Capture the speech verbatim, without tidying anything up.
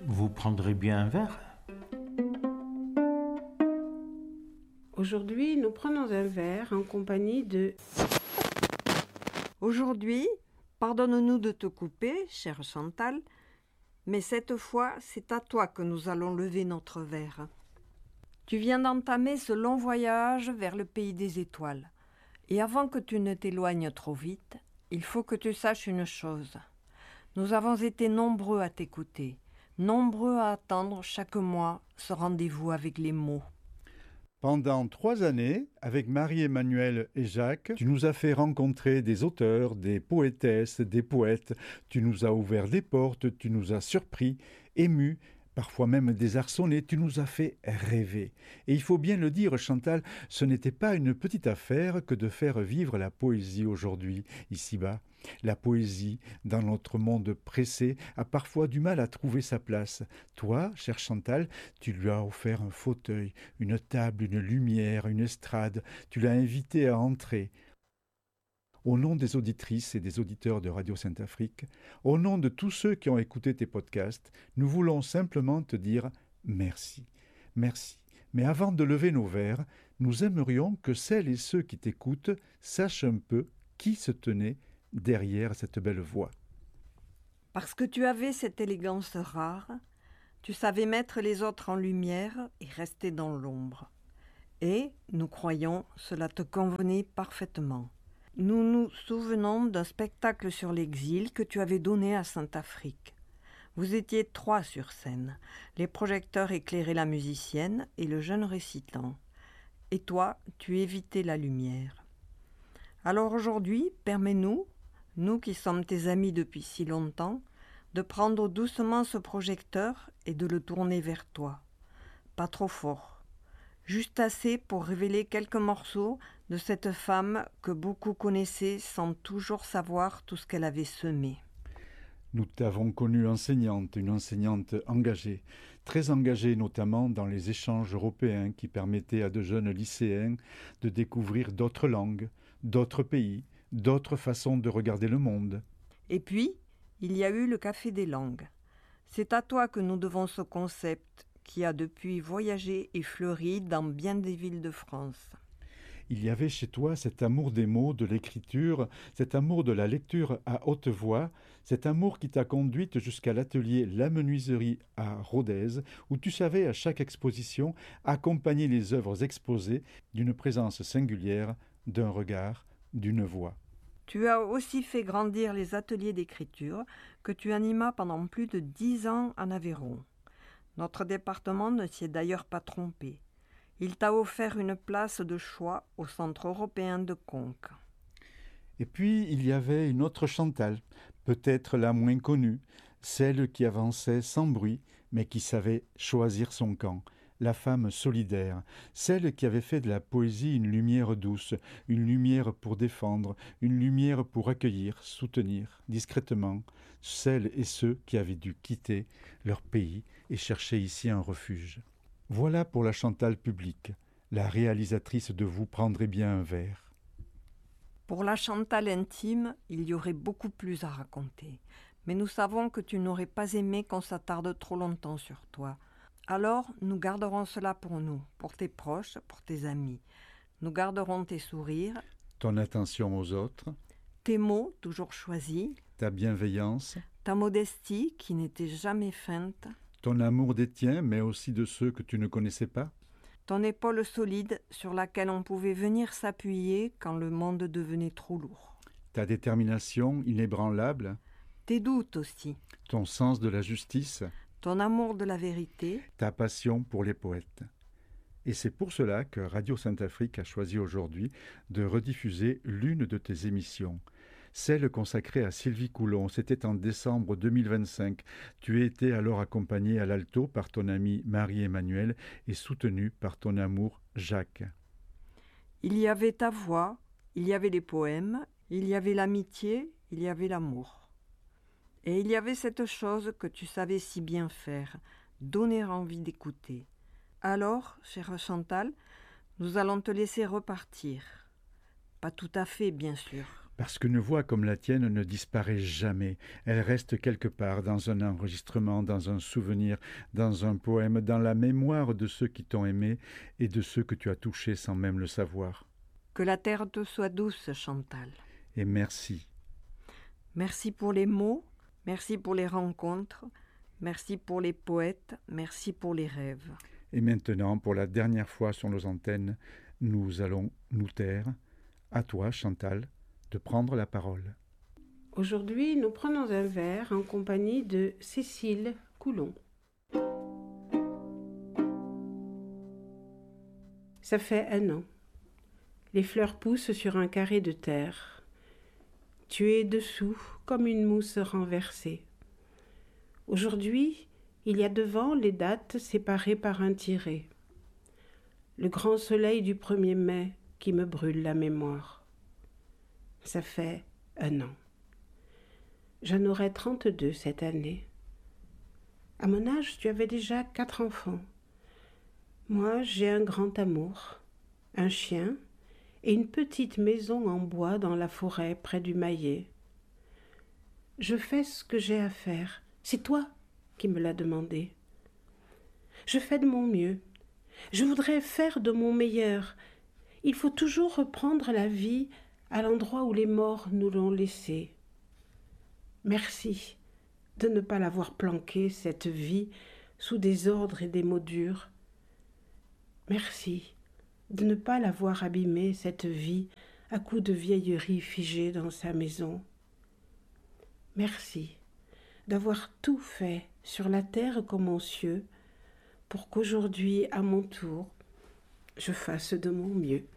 Vous prendrez bien un verre ? Aujourd'hui, nous prenons un verre en compagnie de... Aujourd'hui, pardonne-nous de te couper, chère Chantal, mais cette fois, c'est à toi que nous allons lever notre verre. Tu viens d'entamer ce long voyage vers le pays des étoiles. Et avant que tu ne t'éloignes trop vite, il faut que tu saches une chose. Nous avons été nombreux à t'écouter, nombreux à attendre chaque mois ce rendez-vous avec les mots. Pendant trois années, avec Marie-Emmanuelle et Jacques, tu nous as fait rencontrer des auteurs, des poétesses, des poètes. Tu nous as ouvert des portes, tu nous as surpris, émus, parfois même désarçonnés. Tu nous as fait rêver. Et il faut bien le dire, Chantal, ce n'était pas une petite affaire que de faire vivre la poésie aujourd'hui, ici-bas. La poésie, dans notre monde pressé, a parfois du mal à trouver sa place. Toi, chère Chantal, tu lui as offert un fauteuil, une table, une lumière, une estrade. Tu l'as invité à entrer. Au nom des auditrices et des auditeurs de Radio Sainte-Afrique, au nom de tous ceux qui ont écouté tes podcasts, nous voulons simplement te dire merci. Merci. Mais avant de lever nos verres, nous aimerions que celles et ceux qui t'écoutent sachent un peu qui se tenait derrière cette belle voix. Parce que tu avais cette élégance rare, tu savais mettre les autres en lumière et rester dans l'ombre. Et, nous croyons, cela te convenait parfaitement. Nous nous souvenons d'un spectacle sur l'exil que tu avais donné à Sainte-Afrique. Vous étiez trois sur scène. Les projecteurs éclairaient la musicienne et le jeune récitant. Et toi, tu évitais la lumière. Alors aujourd'hui, permets-nous, nous qui sommes tes amis depuis si longtemps, de prendre doucement ce projecteur et de le tourner vers toi. Pas trop fort. Juste assez pour révéler quelques morceaux de cette femme que beaucoup connaissaient sans toujours savoir tout ce qu'elle avait semé. Nous t'avons connue enseignante, une enseignante engagée, très engagée notamment dans les échanges européens qui permettaient à de jeunes lycéens de découvrir d'autres langues, d'autres pays, d'autres façons de regarder le monde. Et puis, il y a eu le Café des langues. C'est à toi que nous devons ce concept qui a depuis voyagé et fleuri dans bien des villes de France. Il y avait chez toi cet amour des mots, de l'écriture, cet amour de la lecture à haute voix, cet amour qui t'a conduite jusqu'à l'atelier La Menuiserie à Rodez, où tu savais à chaque exposition accompagner les œuvres exposées d'une présence singulière, d'un regard, d'une voix. Tu as aussi fait grandir les ateliers d'écriture que tu animas pendant plus de dix ans en Aveyron. Notre département ne s'y est d'ailleurs pas trompé. Il t'a offert une place de choix au Centre européen de Conques. Et puis, il y avait une autre Chantal, peut-être la moins connue, celle qui avançait sans bruit, mais qui savait choisir son camp, la femme solidaire, celle qui avait fait de la poésie une lumière douce, une lumière pour défendre, une lumière pour accueillir, soutenir, discrètement, celles et ceux qui avaient dû quitter leur pays et chercher ici un refuge. Voilà pour la Chantal publique, la réalisatrice de Vous prendrez bien un verre. Pour la Chantal intime, il y aurait beaucoup plus à raconter. Mais nous savons que tu n'aurais pas aimé qu'on s'attarde trop longtemps sur toi. Alors, nous garderons cela pour nous, pour tes proches, pour tes amis. Nous garderons tes sourires, Ton attention aux autres, tes mots toujours choisis, ta bienveillance, ta modestie qui n'était jamais feinte, ton amour des tiens, mais aussi de ceux que tu ne connaissais pas, ton épaule solide sur laquelle on pouvait venir s'appuyer quand le monde devenait trop lourd. ta détermination inébranlable, Tes doutes aussi, ton sens de la justice, ton amour de la vérité, ta passion pour les poètes. Et c'est pour cela que Radio Sainte-Afrique a choisi aujourd'hui de rediffuser l'une de tes émissions, celle consacrée à Sylvie Coulon. C'était en décembre deux mille vingt-cinq. Tu étais alors accompagnée à l'alto par ton amie Marie-Emmanuelle et soutenue par ton amour Jacques. il y avait ta voix, il y avait les poèmes, il y avait l'amitié, il y avait l'amour. Et il y avait cette chose que tu savais si bien faire, donner envie d'écouter. Alors, chère Chantal, nous allons te laisser repartir. Pas tout à fait, bien sûr. Parce qu'une voix comme la tienne ne disparaît jamais. Elle reste quelque part dans un enregistrement, dans un souvenir, dans un poème, dans la mémoire de ceux qui t'ont aimé et de ceux que tu as touchés sans même le savoir. Que la terre te soit douce, Chantal. Et merci. Merci pour les mots, merci pour les rencontres, merci pour les poètes, merci pour les rêves. Et maintenant, pour la dernière fois sur nos antennes, nous allons nous taire. À toi, Chantal, de prendre la parole. Aujourd'hui, nous prenons un verre en compagnie de Cécile Coulon. Ça fait un an. Les fleurs poussent sur un carré de terre. Tu es dessous comme une mousse renversée. Aujourd'hui, il y a devant les dates séparées par un tiret. Le grand soleil du premier mai qui me brûle la mémoire. Ça fait un an. J'en aurai trente-deux cette année. À mon âge, tu avais déjà quatre enfants. Moi, j'ai un grand amour, un chien et une petite maison en bois dans la forêt près du Maillet. Je fais ce que j'ai à faire. C'est toi qui me l'as demandé. Je fais de mon mieux. Je voudrais faire de mon meilleur. Il faut toujours reprendre la vie à l'endroit où les morts nous l'ont laissée. Merci de ne pas l'avoir planquée, cette vie, sous des ordres et des mots durs. Merci de ne pas l'avoir abîmée, cette vie, à coups de vieillerie figée dans sa maison. Merci d'avoir tout fait sur la terre comme aux cieux, pour qu'aujourd'hui, à mon tour, je fasse de mon mieux.